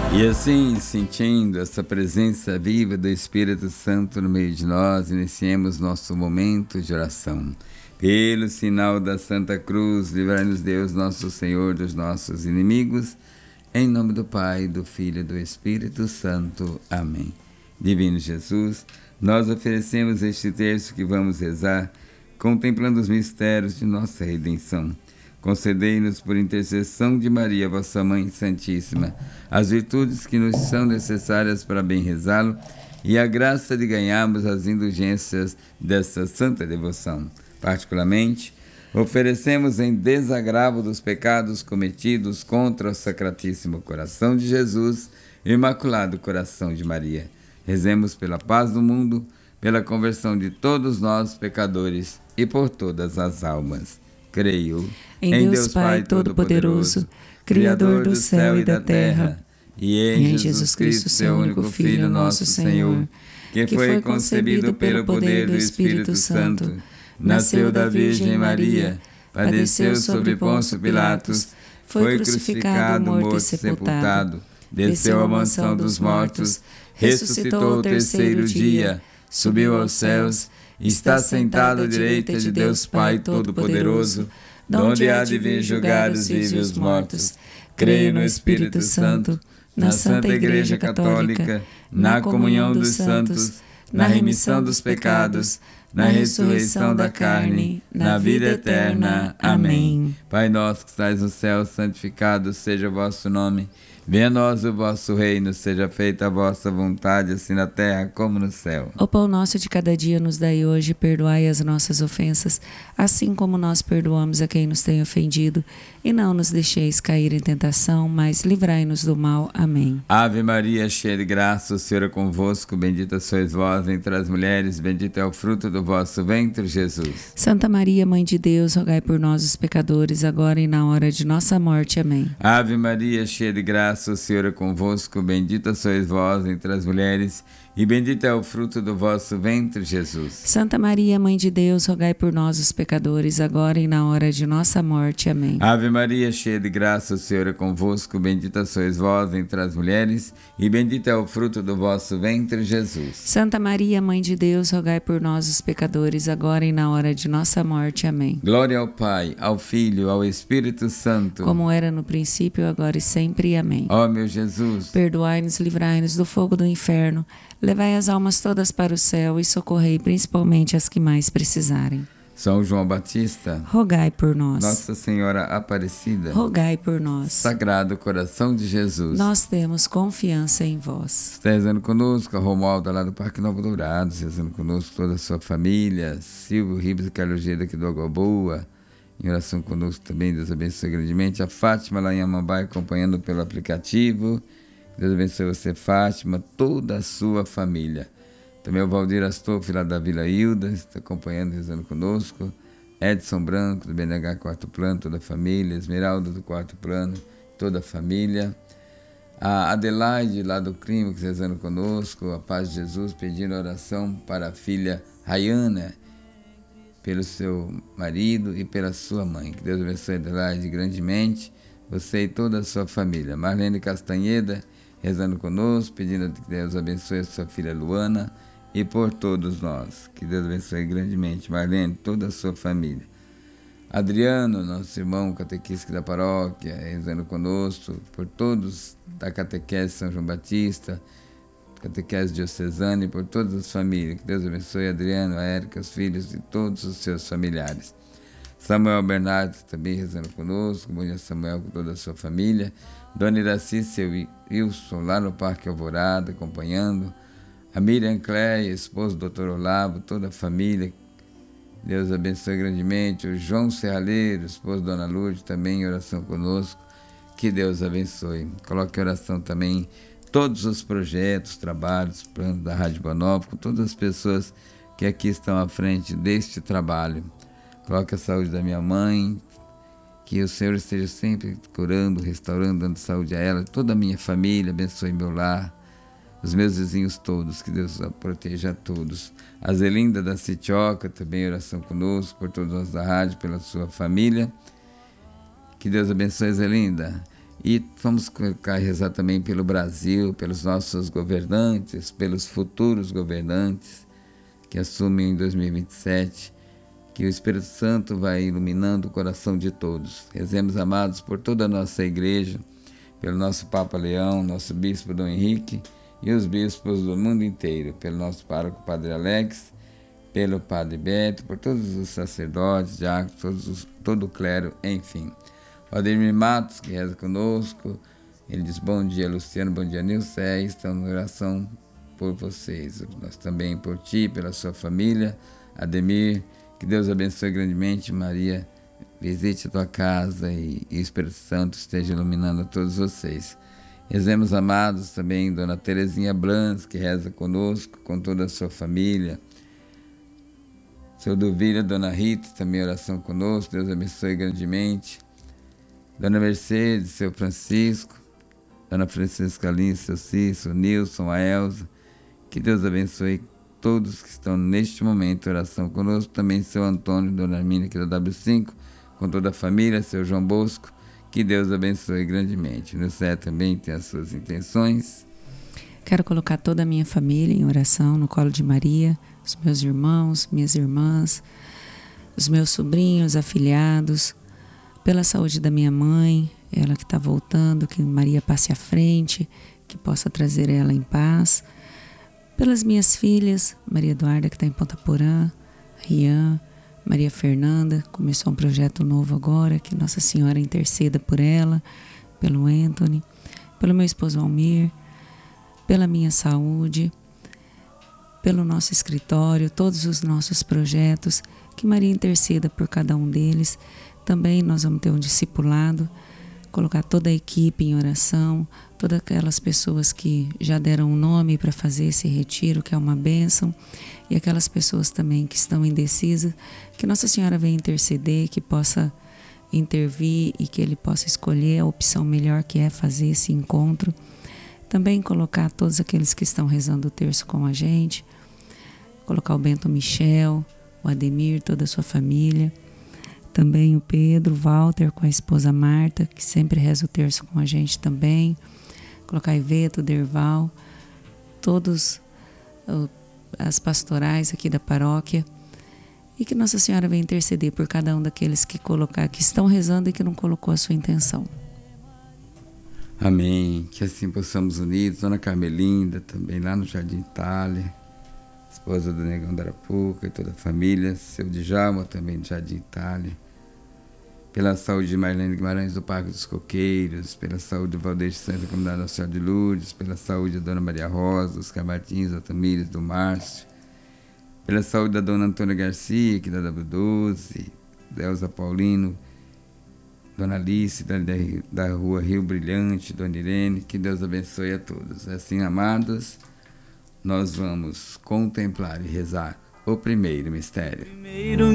E assim, sentindo essa presença viva do Espírito Santo no meio de nós, iniciemos nosso momento de oração. Pelo sinal da Santa Cruz, livrai-nos Deus, nosso Senhor, dos nossos inimigos. Em nome do Pai, do Filho e do Espírito Santo. Amém. Divino Jesus, nós oferecemos este terço que vamos rezar, contemplando os mistérios de nossa redenção. Concedei-nos, por intercessão de Maria, vossa Mãe Santíssima, as virtudes que nos são necessárias para bem rezá-lo e a graça de ganharmos as indulgências dessa santa devoção. Particularmente, oferecemos em desagravo dos pecados cometidos contra o Sacratíssimo Coração de Jesus e o Imaculado Coração de Maria. Rezemos pela paz do mundo, pela conversão de todos nós, pecadores, e por todas as almas. Creio em Deus Pai Todo-Poderoso, Criador do céu e da terra, e em Jesus Cristo, seu único Filho, nosso Senhor, que foi concebido pelo poder do Espírito Santo, nasceu da Virgem Maria, padeceu sob Pôncio Pilatos, foi crucificado, morto e sepultado, desceu à mansão dos mortos, ressuscitou ao terceiro dia, subiu aos céus, está sentado à direita de Deus Pai Todo-Poderoso, donde há de vir julgar os vivos e os mortos. Creio no Espírito Santo, na Santa Igreja Católica, na comunhão dos santos, na remissão dos pecados, na ressurreição da carne, na vida eterna. Amém. Pai nosso que estais no céu, santificado seja o vosso nome. Venha a nós o vosso reino, seja feita a vossa vontade, assim na terra como no céu. O pão nosso de cada dia nos dai hoje, perdoai as nossas ofensas, assim como nós perdoamos a quem nos tem ofendido. E não nos deixeis cair em tentação, mas livrai-nos do mal. Amém. Ave Maria, cheia de graça, o Senhor é convosco, bendita sois vós entre as mulheres, bendito é o fruto do vosso ventre, Jesus. Santa Maria, Mãe de Deus, rogai por nós os pecadores, agora e na hora de nossa morte. Amém. Ave Maria, cheia de graça, o Senhor é convosco, bendita sois vós entre as mulheres, e bendito é o fruto do vosso ventre, Jesus. Santa Maria, Mãe de Deus, rogai por nós os pecadores, agora e na hora de nossa morte. Amém. Ave Maria, cheia de graça, o Senhor é convosco, bendita sois vós entre as mulheres, e bendito é o fruto do vosso ventre, Jesus. Santa Maria, Mãe de Deus, rogai por nós os pecadores, agora e na hora de nossa morte. Amém. Glória ao Pai, ao Filho, ao Espírito Santo, como era no princípio, agora e sempre. Amém. Ó meu Jesus, perdoai-nos, livrai-nos do fogo do inferno, levai as almas todas para o céu e socorrei principalmente as que mais precisarem. São João Batista, rogai por nós. Nossa Senhora Aparecida, rogai por nós. Sagrado Coração de Jesus, nós temos confiança em vós. Está rezando conosco a Romualda lá do Parque Novo Dourado, rezando conosco toda a sua família, Silvio Ribas e Carlos G daqui do Água Boa, em oração conosco também, Deus abençoe grandemente. A Fátima lá em Amambai, acompanhando pelo aplicativo. Deus abençoe você, Fátima, toda a sua família. Também o Valdir Astolfo, lá da Vila Hilda, está acompanhando, rezando conosco. Edson Branco, do BNH Quarto Plano, toda a família. Esmeralda, do Quarto Plano, toda a família. A Adelaide, lá do Clímax, rezando conosco. A Paz de Jesus, pedindo oração para a filha Rayana, pelo seu marido e pela sua mãe. Que Deus abençoe a Adelaide grandemente, você e toda a sua família. Marlene Castanheda, rezando conosco, pedindo que Deus abençoe a sua filha Luana e por todos nós. Que Deus abençoe grandemente, Marlene, toda a sua família. Adriano, nosso irmão catequista da paróquia, rezando conosco, por todos da catequese São João Batista, catequese diocesana e por todas as famílias. Que Deus abençoe Adriano, a Érica, os filhos e todos os seus familiares. Samuel Bernardes também rezando conosco. Bom dia, Samuel, com toda a sua família. Dona Iraci, seu Wilson, lá no Parque Alvorada, acompanhando. A Miriam Cléia, esposo do Dr. Olavo, toda a família. Deus abençoe grandemente. O João Serraleiro, esposo da Dona Lourdes, também em oração conosco. Que Deus abençoe. Coloque em oração também todos os projetos, trabalhos, planos da Rádio Boa Nova, com todas as pessoas que aqui estão à frente deste trabalho. Coloque a saúde da minha mãe, que o Senhor esteja sempre curando, restaurando, dando saúde a ela, toda a minha família, abençoe meu lar, os meus vizinhos todos, que Deus proteja a todos. A Zelinda da Citioca, também em oração conosco, por todos nós da rádio, pela sua família. Que Deus abençoe a Zelinda. E vamos rezar também pelo Brasil, pelos nossos governantes, pelos futuros governantes que assumem em 2027, que o Espírito Santo vai iluminando o coração de todos. Rezemos, amados, por toda a nossa igreja, pelo nosso Papa Leão, nosso Bispo Dom Henrique e os bispos do mundo inteiro, pelo nosso pároco Padre Alex, pelo Padre Beto, por todos os sacerdotes, diáconos, todo o clero, enfim. O Ademir Matos, que reza conosco, ele diz: bom dia, Luciano, bom dia, Nilcé, estamos na oração por vocês, nós também por ti, pela sua família. Ademir, que Deus abençoe grandemente. Maria, visite a tua casa e o Espírito Santo esteja iluminando a todos vocês. Rezemos, amados, também Dona Terezinha Blans, que reza conosco, com toda a sua família. Seu Duvília, Dona Rita, também oração conosco, Deus abençoe grandemente. Dona Mercedes, seu Francisco, Dona Francisca Lins, seu Cício, Nilson, a Elza, que Deus abençoe todos que estão neste momento em oração conosco, também seu Antônio, Dona Armina, aqui da W5, com toda a família, seu João Bosco, que Deus abençoe grandemente. No céu também tem as suas intenções. Quero colocar toda a minha família em oração no colo de Maria, os meus irmãos, minhas irmãs, os meus sobrinhos, afilhados, pela saúde da minha mãe, ela que está voltando, que Maria passe à frente, que possa trazer ela em paz. Pelas minhas filhas, Maria Eduarda, que está em Ponta Porã, Rian, Maria Fernanda, começou um projeto novo agora, que Nossa Senhora interceda por ela, pelo Anthony, pelo meu esposo Almir, pela minha saúde, pelo nosso escritório, todos os nossos projetos, que Maria interceda por cada um deles. Também nós vamos ter um discipulado, colocar toda a equipe em oração, todas aquelas pessoas que já deram um nome para fazer esse retiro, que é uma bênção, e aquelas pessoas também que estão indecisas, que Nossa Senhora venha interceder, que possa intervir e que ele possa escolher a opção melhor, que é fazer esse encontro. Também colocar todos aqueles que estão rezando o terço com a gente, colocar o Bento Michel, o Ademir, toda a sua família, também o Pedro, o Walter com a esposa Marta, que sempre reza o terço com a gente também, colocar Iveto, o Derval, todos as pastorais aqui da paróquia, e que Nossa Senhora venha interceder por cada um daqueles que estão rezando e que não colocou a sua intenção. Amém. Que assim possamos unidos. Dona Carmelinda, também lá no Jardim Itália, esposa do Negão da Arapuca e toda a família. Seu Djalma, também do Jardim Itália. Pela saúde de Marlene Guimarães do Parque dos Coqueiros, pela saúde do Valdeir de Santa Comunidade Nossa Senhora de Lourdes, pela saúde da Dona Maria Rosa, Oscar Martins, da Tamires, do Márcio, pela saúde da Dona Antônia Garcia, aqui da W12, da Elza Paulino, Dona Alice, da Rua Rio Brilhante, Dona Irene, que Deus abençoe a todos. Assim, amados, nós vamos contemplar e rezar o primeiro mistério.